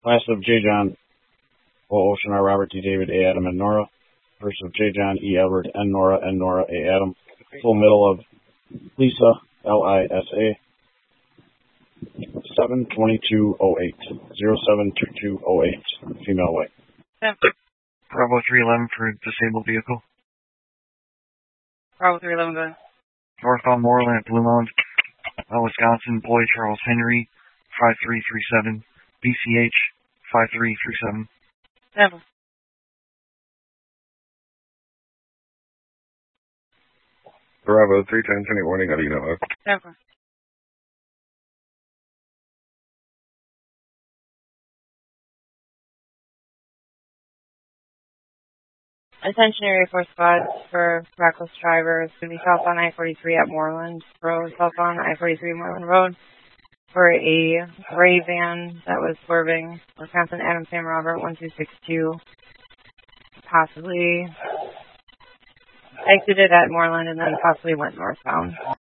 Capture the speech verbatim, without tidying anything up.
Last of J. John, O. Ocean, R. Robert, D. David, A. Adam, and Nora. First of J. John, E. Albert, N. Nora, N. Nora, A. Adam. Full middle of Lisa, L. I. S. A. seven twenty-two oh eight. zero seven two two oh eight. Female white. Bravo three eleven for disabled vehicle. Bravo three eleven, go ahead. Northbound Moreland at Blue Mound, uh, Wisconsin, boy Charles Henry, five three three seven. B C H, five three three seven. Never. Bravo three ten, ten eight warning, how do you know? Never. Attention Area four squads for reckless drivers to be south on I forty-three at Moreland Road, south on I forty-three Moreland Road, for a gray van that was swerving Wisconsin Adam Sam Robert one two six two, possibly exited at Moreland and then possibly went northbound.